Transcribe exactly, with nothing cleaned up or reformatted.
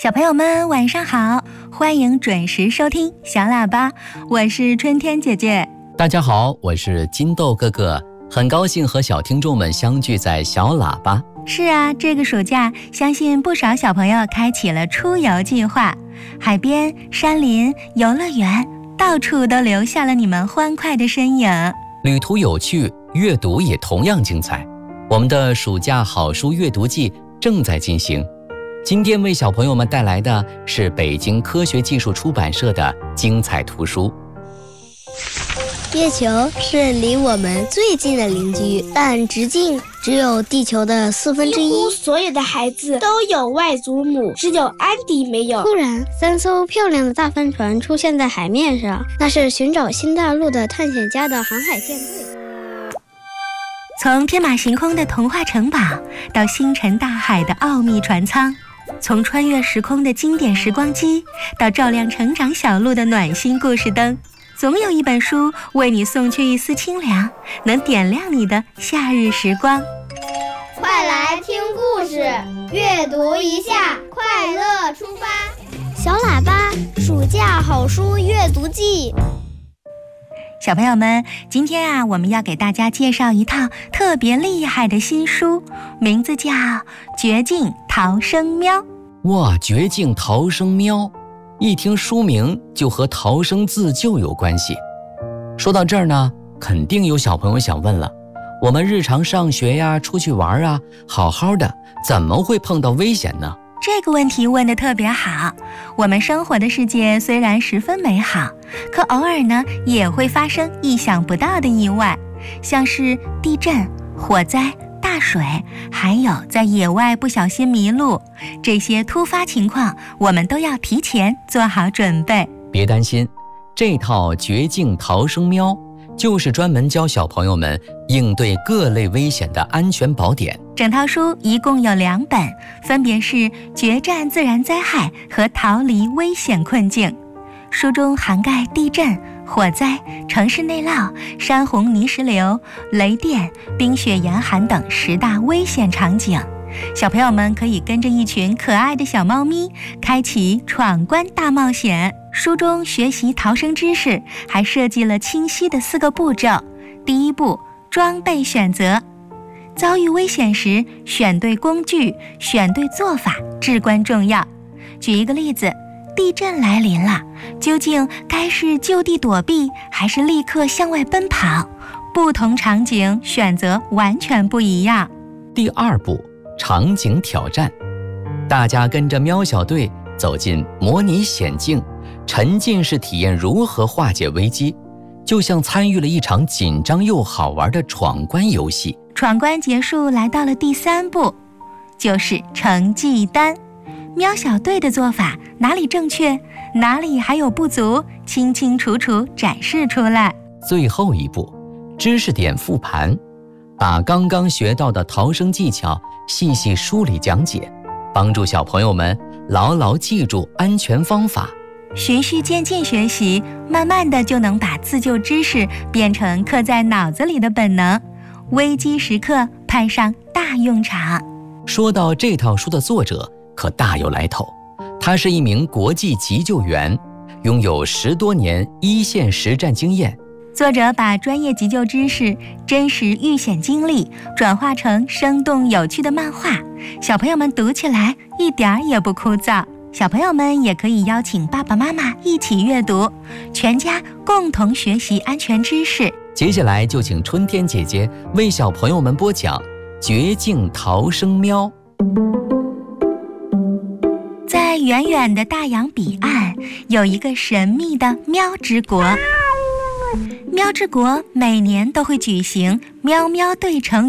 小朋友们晚上好，欢迎准时收听小喇叭，我是春天姐姐。 大家好，我是金豆哥哥，很高兴和小听众们相聚在小喇叭。 是啊，这个暑假相信不少小朋友开启了出游计划，海边、山林、游乐园，到处都留下了你们欢快的身影。 旅途有趣，阅读也同样精彩。我们的暑假好书阅读季正在进行，今天为小朋友们带来的是北京科学技术出版社的精彩图书。 月球是离我们最近的邻居，但直径只有地球的四分之一。 几乎所有的孩子都有外祖母，只有安迪没有。 突然，三艘漂亮的大帆船出现在海面上，那是寻找新大陆的探险家的航海舰队。 从天马行空的童话城堡到星辰大海的奥秘船舱，从穿越时空的经典时光机到照亮成长小路的暖心故事灯，总有一本书为你送去一丝清凉，能点亮你的夏日时光。 快来听故事，阅读一下，快乐出发。 小喇叭暑假好书阅读季。 小朋友们，今天啊，我们要给大家介绍一套特别厉害的新书，名字叫《绝境逃生喵》。 哇，绝境逃生喵！一听书名就和逃生自救有关系。说到这儿呢，肯定有小朋友想问了，我们日常上学呀、出去玩啊，好好的，怎么会碰到危险呢？ 这个问题问得特别好。我们生活的世界虽然十分美好，可偶尔呢也会发生意想不到的意外，像是地震、火灾、大水，还有在野外不小心迷路，这些突发情况我们都要提前做好准备。 别担心，这套绝境逃生喵就是专门教小朋友们应对各类危险的安全宝典。 整套书一共有两本，分别是决战自然灾害和逃离危险困境。书中涵盖地震、火灾、城市内涝、山洪泥石流、雷电、冰雪严寒等十大危险场景。小朋友们可以跟着一群可爱的小猫咪，开启闯关大冒险。书中学习逃生知识，还设计了清晰的四个步骤。第一步，装备选择。遭遇危险时，选对工具，选对做法至关重要。举一个例子，地震来临了，究竟该是就地躲避，还是立刻向外奔跑？不同场景选择完全不一样。 第二步，场景挑战。大家跟着喵小队走进模拟险境，沉浸式体验如何化解危机，就像参与了一场紧张又好玩的闯关游戏。 闯关结束，来到了第三步，就是成绩单。喵小队的做法哪里正确，哪里还有不足，清清楚楚展示出来。 最后一步，知识点复盘，把刚刚学到的逃生技巧细细梳理讲解，帮助小朋友们牢牢记住安全方法。 循序渐进学习，慢慢的就能把自救知识变成刻在脑子里的本能，危机时刻派上大用场。 说到这套书的作者可大有来头，他是一名国际急救员，拥有十多年一线实战经验。 作者把专业急救知识、真实遇险经历转化成生动有趣的漫画，小朋友们读起来一点儿也不枯燥。小朋友们也可以邀请爸爸妈妈一起阅读，全家共同学习安全知识。 接下来就请春天姐姐为小朋友们播讲《绝境逃生喵》。 在远远的大洋彼岸，有一个神秘的喵之国。喵之国每年都会举行喵喵队成